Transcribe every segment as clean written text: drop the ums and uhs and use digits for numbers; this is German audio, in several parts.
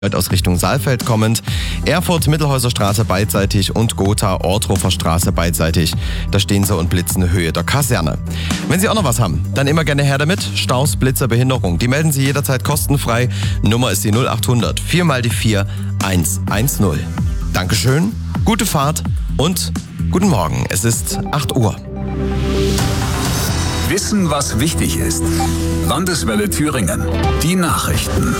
Aus Richtung Saalfeld kommend, Erfurt Mittelhäuser Straße beidseitig und Gotha Orthofer Straße beidseitig. Da stehen sie und blitzen Höhe der Kaserne. Wenn Sie auch noch was haben, dann immer gerne her damit. Staus, Blitzer, Behinderung. Die melden Sie jederzeit kostenfrei. Nummer ist die 0800 4 mal die 4 110. Dankeschön, gute Fahrt und guten Morgen. Es ist 8 Uhr. Wissen, was wichtig ist. Landeswelle Thüringen. Die Nachrichten.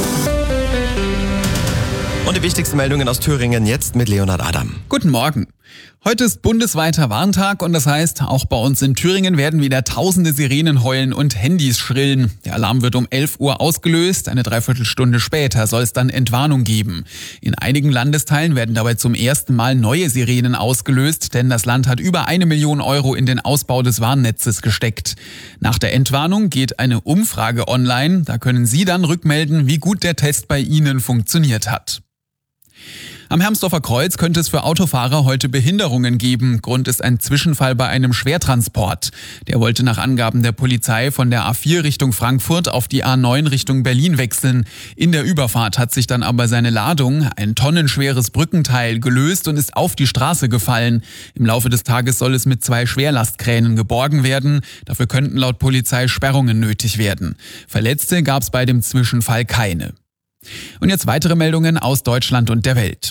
Und die wichtigsten Meldungen aus Thüringen jetzt mit Leonhard Adam. Guten Morgen. Heute ist bundesweiter Warntag und das heißt, auch bei uns in Thüringen werden wieder tausende Sirenen heulen und Handys schrillen. Der Alarm wird um 11 Uhr ausgelöst, eine Dreiviertelstunde später soll es dann Entwarnung geben. In einigen Landesteilen werden dabei zum ersten Mal neue Sirenen ausgelöst, denn das Land hat über 1 Million Euro in den Ausbau des Warnnetzes gesteckt. Nach der Entwarnung geht eine Umfrage online, da können Sie dann rückmelden, wie gut der Test bei Ihnen funktioniert hat. Am Hermsdorfer Kreuz könnte es für Autofahrer heute Behinderungen geben. Grund ist ein Zwischenfall bei einem Schwertransport. Der wollte nach Angaben der Polizei von der A4 Richtung Frankfurt auf die A9 Richtung Berlin wechseln. In der Überfahrt hat sich dann aber seine Ladung, ein tonnenschweres Brückenteil, gelöst und ist auf die Straße gefallen. Im Laufe des Tages soll es mit 2 Schwerlastkränen geborgen werden. Dafür könnten laut Polizei Sperrungen nötig werden. Verletzte gab es bei dem Zwischenfall keine. Und jetzt weitere Meldungen aus Deutschland und der Welt.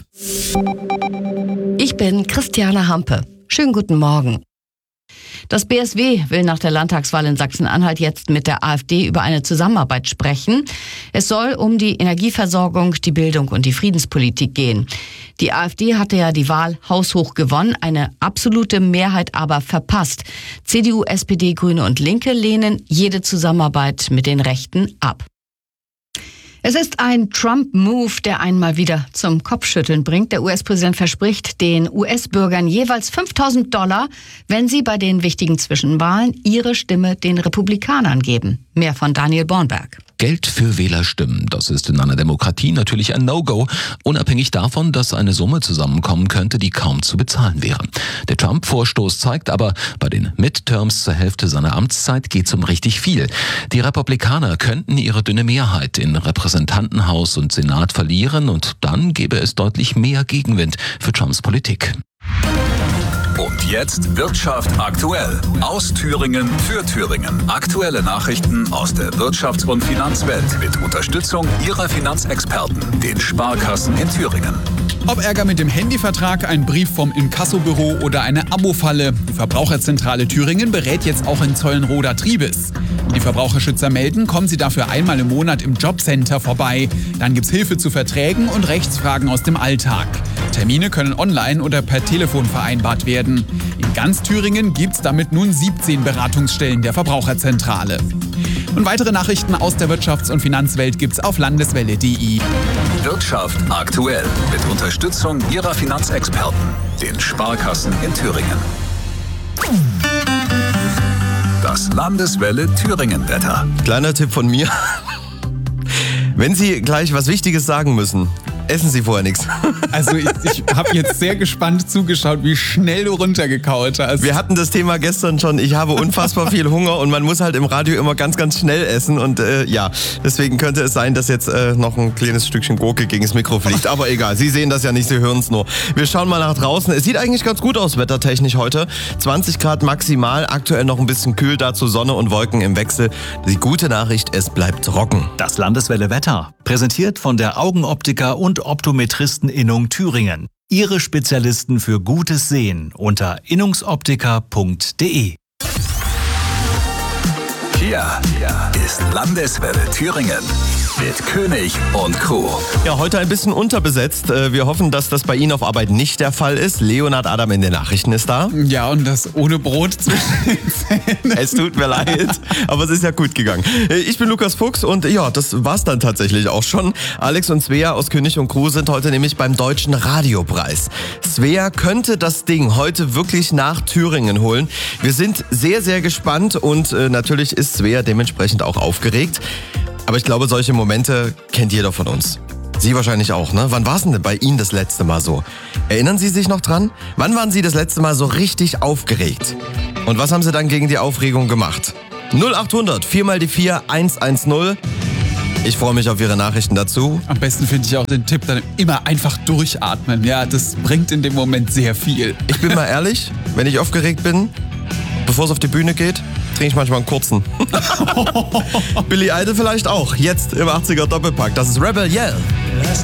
Ich bin Christiane Hampe. Schönen guten Morgen. Das BSW will nach der Landtagswahl in Sachsen-Anhalt jetzt mit der AfD über eine Zusammenarbeit sprechen. Es soll um die Energieversorgung, die Bildung und die Friedenspolitik gehen. Die AfD hatte ja die Wahl haushoch gewonnen, eine absolute Mehrheit aber verpasst. CDU, SPD, Grüne und Linke lehnen jede Zusammenarbeit mit den Rechten ab. Es ist ein Trump-Move, der einmal wieder zum Kopfschütteln bringt. Der US-Präsident verspricht den US-Bürgern jeweils $5.000, wenn sie bei den wichtigen Zwischenwahlen ihre Stimme den Republikanern geben. Mehr von Daniel Bornberg. Geld für Wählerstimmen, das ist in einer Demokratie natürlich ein No-Go, unabhängig davon, dass eine Summe zusammenkommen könnte, die kaum zu bezahlen wäre. Der Trump-Vorstoß zeigt aber, bei den Midterms zur Hälfte seiner Amtszeit geht's um richtig viel. Die Republikaner könnten ihre dünne Mehrheit in Repräsentantenhaus und Senat verlieren und dann gäbe es deutlich mehr Gegenwind für Trumps Politik. Und jetzt Wirtschaft aktuell. Aus Thüringen für Thüringen. Aktuelle Nachrichten aus der Wirtschafts- und Finanzwelt mit Unterstützung Ihrer Finanzexperten, den Sparkassen in Thüringen. Ob Ärger mit dem Handyvertrag, ein Brief vom Inkassobüro oder eine Abo-Falle. Die Verbraucherzentrale Thüringen berät jetzt auch in Zeulenroda-Triebes. Die Verbraucherschützer melden, kommen Sie dafür einmal im Monat im Jobcenter vorbei. Dann gibt's Hilfe zu Verträgen und Rechtsfragen aus dem Alltag. Termine können online oder per Telefon vereinbart werden. In ganz Thüringen gibt's damit nun 17 Beratungsstellen der Verbraucherzentrale. Und weitere Nachrichten aus der Wirtschafts- und Finanzwelt gibt's auf landeswelle.de. Wirtschaft aktuell mit Unterstützung Ihrer Finanzexperten, den Sparkassen in Thüringen. Das Landeswelle Thüringen-Wetter. Kleiner Tipp von mir. Wenn Sie gleich was Wichtiges sagen müssen, essen Sie vorher nichts. Also ich habe jetzt sehr gespannt zugeschaut, wie schnell du runtergekaut hast. Wir hatten das Thema gestern schon. Ich habe unfassbar viel Hunger und man muss halt im Radio immer ganz, ganz schnell essen. Und deswegen könnte es sein, dass jetzt noch ein kleines Stückchen Gurke gegen das Mikro fliegt. Aber egal, Sie sehen das ja nicht, Sie hören es nur. Wir schauen mal nach draußen. Es sieht eigentlich ganz gut aus, wettertechnisch heute. 20 Grad maximal, aktuell noch ein bisschen kühl, dazu Sonne und Wolken im Wechsel. Die gute Nachricht, es bleibt trocken. Das Landeswelle Wetter, präsentiert von der Augenoptiker und Optometristen-Innung Thüringen. Ihre Spezialisten für gutes Sehen unter innungsoptiker.de. Hier ist Landeswelle Thüringen mit König und Crew. Ja, heute ein bisschen unterbesetzt. Wir hoffen, dass das bei Ihnen auf Arbeit nicht der Fall ist. Leonhard Adam in den Nachrichten ist da. Ja, und das ohne Brot zwischen den Zähnen. Es tut mir leid, aber es ist ja gut gegangen. Ich bin Lukas Fuchs und ja, das war's dann tatsächlich auch schon. Alex und Svea aus König und Crew sind heute nämlich beim Deutschen Radiopreis. Svea könnte das Ding heute wirklich nach Thüringen holen. Wir sind sehr, sehr gespannt und natürlich ist Svea dementsprechend auch aufgeregt. Aber ich glaube, solche Momente kennt jeder von uns. Sie wahrscheinlich auch, ne? Wann war es denn bei Ihnen das letzte Mal so? Erinnern Sie sich noch dran? Wann waren Sie das letzte Mal so richtig aufgeregt? Und was haben Sie dann gegen die Aufregung gemacht? 0800 4 mal die 4 110. Ich freue mich auf Ihre Nachrichten dazu. Am besten finde ich auch den Tipp, dann immer einfach durchatmen. Ja, das bringt in dem Moment sehr viel. Ich bin mal ehrlich, wenn ich aufgeregt bin, bevor es auf die Bühne geht, trinke ich manchmal einen kurzen. Billy Idol vielleicht auch. Jetzt im 80er Doppelpack. Das ist Rebel Yell.